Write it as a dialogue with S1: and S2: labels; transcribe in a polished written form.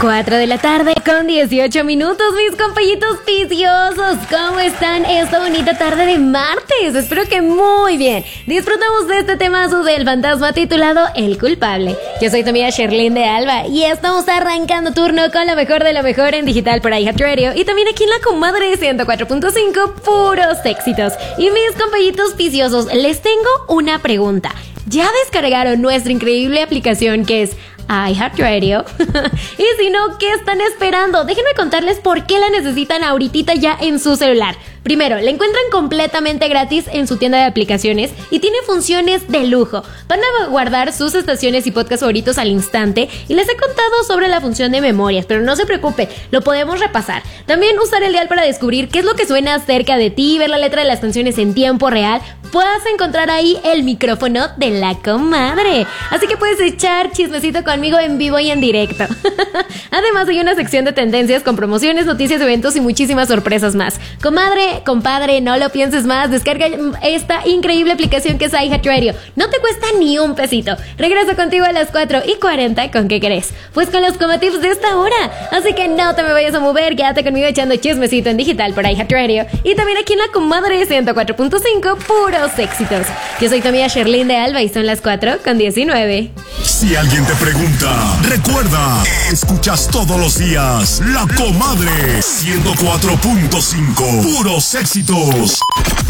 S1: 4 de la tarde con 18 minutos, mis compañitos viciosos. ¿Cómo están esta bonita tarde de martes? Espero que muy bien. Disfrutamos de este temazo del fantasma titulado El Culpable. Yo soy tu amiga Sherlyn de Alba y estamos arrancando turno con lo mejor de lo mejor en digital por iHeartRadio y también aquí en la comadre 104.5, puros éxitos. Y mis compañitos viciosos, les tengo una pregunta. ¿Ya descargaron nuestra increíble aplicación que es iHeartRadio? Y si no, ¿qué están esperando? Déjenme contarles por qué la necesitan ahorita ya en su celular. Primero, la encuentran completamente gratis en su tienda de aplicaciones y tiene funciones de lujo. Van a guardar sus estaciones y podcasts favoritos al instante y les he contado sobre la función de memorias, pero no se preocupe, lo podemos repasar. También usar el dial para descubrir qué es lo que suena cerca de ti, ver la letra de las canciones en tiempo real. Puedas encontrar ahí el micrófono de la comadre. Así que puedes echar chismecito conmigo en vivo y en directo. Además hay una sección de tendencias con promociones, noticias, eventos y muchísimas sorpresas más. Comadre, compadre, no lo pienses más. Descarga esta increíble aplicación que es iHeartRadio. No te cuesta ni un pesito. Regreso contigo a las 4:40. ¿Con qué crees? Pues con los comatips de esta hora. Así que no te me vayas a mover. Quédate conmigo echando chismecito en digital por iHeartRadio. Y también aquí en la comadre 104.5, puros éxitos. Yo soy tu amiga Sherlyn de Alba y son las 4:19.
S2: Si alguien te pregunta, recuerda, escuchas todos los días La Comadre 104.5, puros éxitos.